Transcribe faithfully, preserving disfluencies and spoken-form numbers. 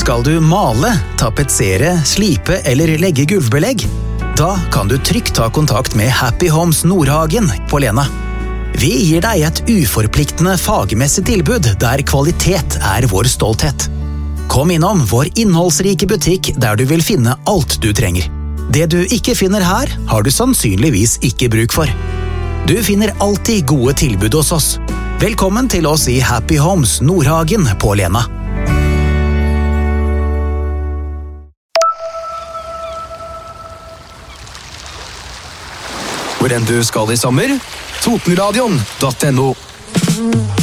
Skal du male, tapetsere, slipe eller legge gulvbelegg? Da kan du trygt ta kontakt med Happy Homes Nordhagen på Lena. Vi gir deg et uforpliktende fagmessig tilbud der kvalitet er vår stolthet. Kom innom vår innholdsrike butikk der du vil finne alt du trenger. Det du ikke finner her, har du sannsynligvis ikke bruk for. Du finner alltid gode tilbud hos oss. Velkommen til oss i Happy Homes Nordhagen på Lena. Hvor enn du skal i sommer, Totenradion punktum no.